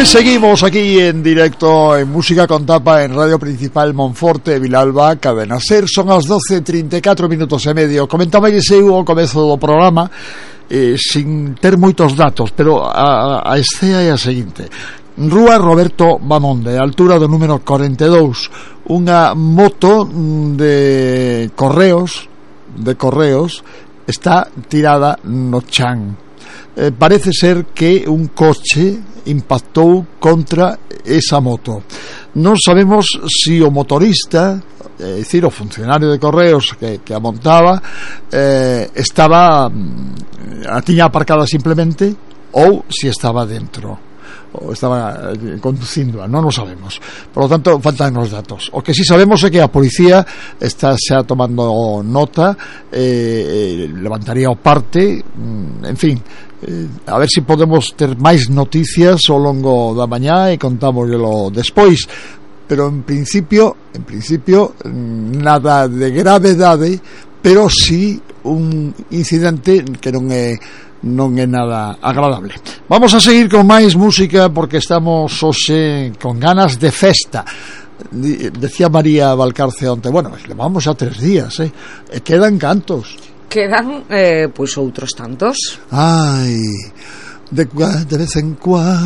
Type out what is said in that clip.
Pois seguimos aquí en directo en Música con Tapa en Radio Principal Monforte, Vilalba, Cadena Ser. Son as 12:34 minutos e medio. Comentaba eu ao comezo do programa sin ter moitos datos, pero a escena é a seguinte: Rúa Roberto Bamonde, altura do número 42, unha moto de correos está tirada no chan. Parece ser que un coche impactou contra esa moto. Non sabemos se o motorista, é dicir, o funcionario de correos que a montaba, estaba a tiña aparcada simplemente, ou se estaba dentro, ou estaba conducindo, non o sabemos. Por lo tanto, faltan os datos. O que sí sabemos é que a policía está xa tomando nota, levantaría o parte, en fin, a ver se podemos ter máis noticias ao longo da mañá e contámoslo despois. Pero en principio nada de gravedade, pero sí un incidente que non é nada agradable. Vamos a seguir con máis música porque estamos hoxe con ganas de festa. Decía María Valcarce onte, bueno, levamos xa 3 días, e quedan cantos. Quedan, pois outros tantos. Ai, de vez en cuando